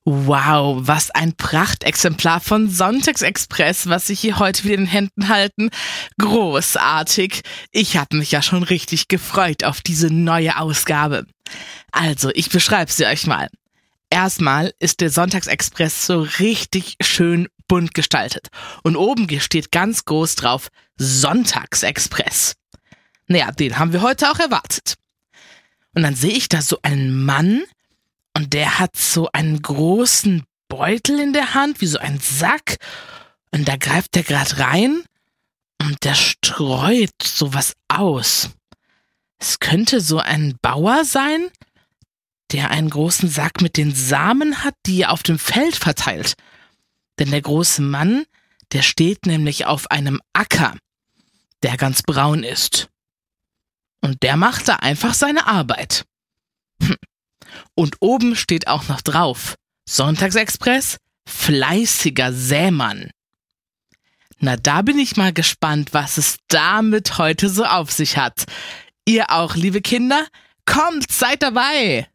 Wow, was ein Prachtexemplar von Sonntagsexpress, was Sie hier heute wieder in den Händen halten. Großartig. Ich habe mich ja schon richtig gefreut auf diese neue Ausgabe. Also, ich beschreibe sie euch mal. Erstmal ist der Sonntagsexpress so richtig schön bunt gestaltet. Und oben steht ganz groß drauf Sonntagsexpress. Naja, den haben wir heute auch erwartet. Und dann sehe ich da so einen Mann, und der hat so einen großen Beutel in der Hand, wie so ein Sack. Und da greift er gerade rein und der streut sowas aus. Es könnte so ein Bauer sein, der einen großen Sack mit den Samen hat, die er auf dem Feld verteilt. Denn der große Mann, der steht nämlich auf einem Acker, der ganz braun ist. Und der macht da einfach seine Arbeit. Und oben steht auch noch drauf: Sonntagsexpress, fleißiger Sämann. Na, da bin ich mal gespannt, was es damit heute so auf sich hat. Ihr auch, liebe Kinder? Kommt, seid dabei!